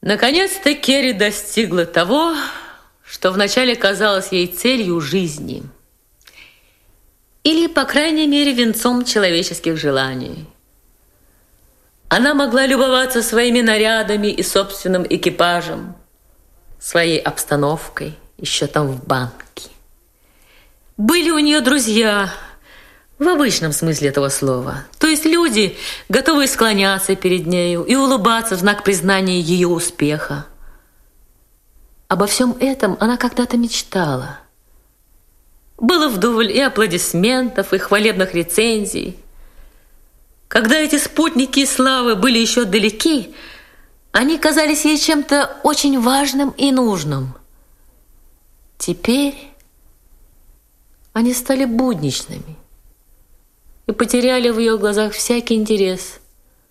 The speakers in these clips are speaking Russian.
Наконец-то Керри достигла того, что вначале казалось ей целью жизни. Или, по крайней мере, венцом человеческих желаний. Она могла любоваться своими нарядами и собственным экипажем, своей обстановкой, еще там в банке. Были у нее друзья, в обычном смысле этого слова. То есть люди, готовые склоняться перед нею и улыбаться в знак признания ее успеха. Обо всем этом она когда-то мечтала. Было вдоволь и аплодисментов, и хвалебных рецензий. Когда эти спутники славы были еще далеки, они казались ей чем-то очень важным и нужным. Теперь они стали будничными и потеряли в ее глазах всякий интерес.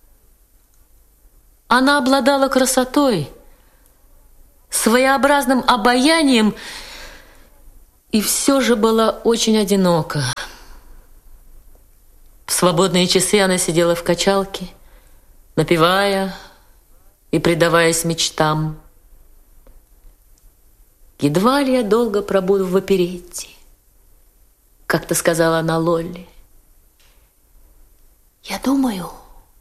Она обладала красотой, своеобразным обаянием и все же была очень одинока. В свободные часы она сидела в качалке, напевая и предаваясь мечтам. «Едва ли я долго пробуду в оперетте», — как-то сказала она Лолли. «Я думаю,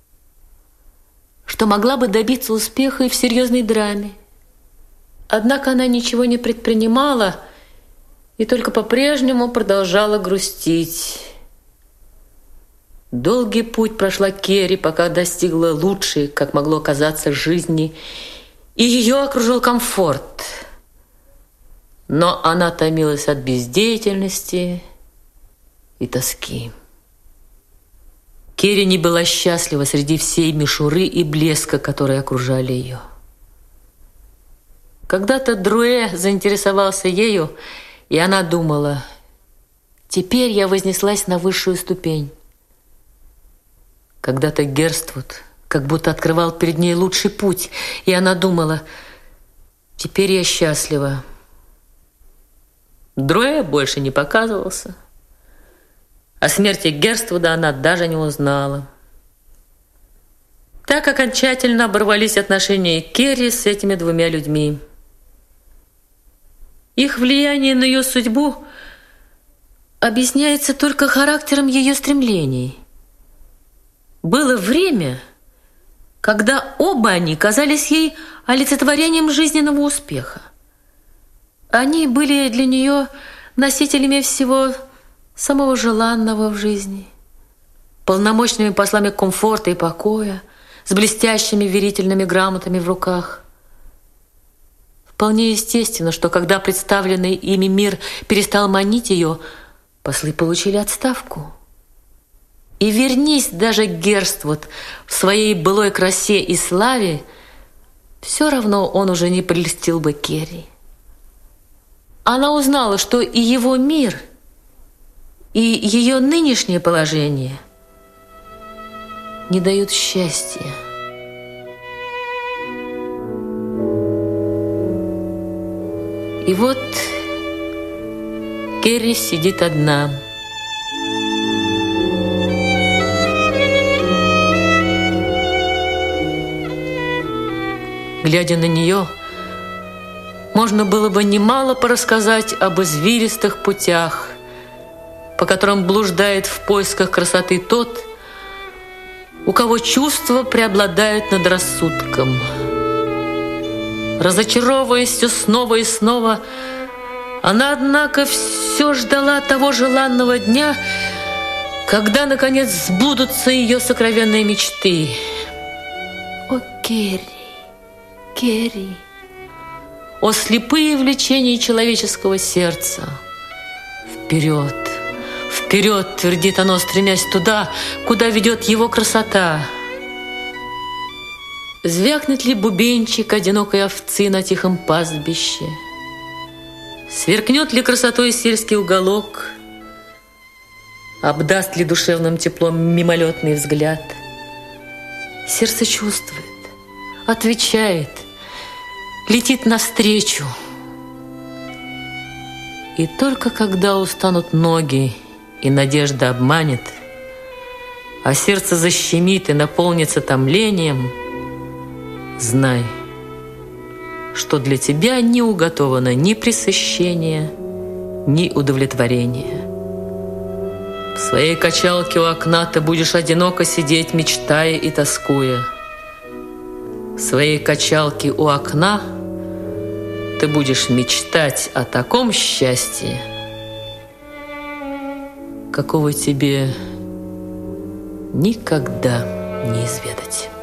что могла бы добиться успеха и в серьезной драме. Однако она ничего не предпринимала и только по-прежнему продолжала грустить». Долгий путь прошла Керри, пока достигла лучшей, как могло казаться, жизни, и ее окружил комфорт. Но она томилась от бездеятельности и тоски. Керри не была счастлива среди всей мишуры и блеска, которые окружали ее. Когда-то Друэ заинтересовался ею, и она думала: «Теперь я вознеслась на высшую ступень». Когда-то Герствуд как будто открывал перед ней лучший путь, и она думала: «Теперь я счастлива». Друэ больше не показывался. О смерти Герствуда она даже не узнала. Так окончательно оборвались отношения Керри с этими двумя людьми. Их влияние на ее судьбу объясняется только характером ее стремлений. Было время, когда оба они казались ей олицетворением жизненного успеха. Они были для нее носителями всего самого желанного в жизни, полномочными послами комфорта и покоя, с блестящими верительными грамотами в руках. Вполне естественно, что когда представленный ими мир перестал манить ее, послы получили отставку. И вернись даже Герствуд в своей былой красе и славе, все равно он уже не прельстил бы Керри. Она узнала, что и его мир, и ее нынешнее положение не дают счастья. И вот Керри сидит одна. Глядя на нее, можно было бы немало порассказать об извилистых путях, по которым блуждает в поисках красоты тот, у кого чувства преобладают над рассудком. Разочаровываясь все снова и снова, она, однако, все ждала того желанного дня, когда, наконец, сбудутся ее сокровенные мечты. О, Керри, Керри! О, слепые влечения человеческого сердца! Вперед, вперед, твердит оно, стремясь туда, куда ведет его красота. Звякнет ли бубенчик одинокой овцы на тихом пастбище? Сверкнет ли красотой сельский уголок? Обдаст ли душевным теплом мимолетный взгляд? Сердце чувствует, отвечает, летит навстречу. И только когда устанут ноги и надежда обманет, а сердце защемит и наполнится томлением, знай, что для тебя не уготовано ни пресыщения, ни удовлетворения. В своей качалке у окна ты будешь одиноко сидеть, мечтая и тоскуя. В своей качалке у окна ты будешь мечтать о таком счастье, какого тебе никогда не изведать.